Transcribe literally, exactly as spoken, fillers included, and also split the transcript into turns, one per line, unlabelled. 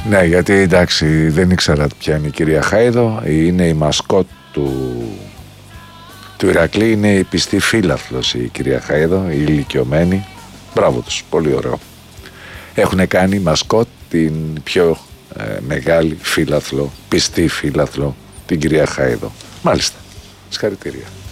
Ναι, γιατί εντάξει, δεν ήξερα ποια είναι η κυρία Χάιδο. Είναι η μασκότ του, του Ηρακλή. Είναι η πιστή φίλαθλος η κυρία Χάιδο, η ηλικιωμένη. Μπράβο τους, πολύ ωραίο. Έχουν κάνει μασκότ την πιο ε, μεγάλη φίλαθλο, πιστή φίλαθλο, την κυρία Χάιδο. Μάλιστα, συγχαρητήρια.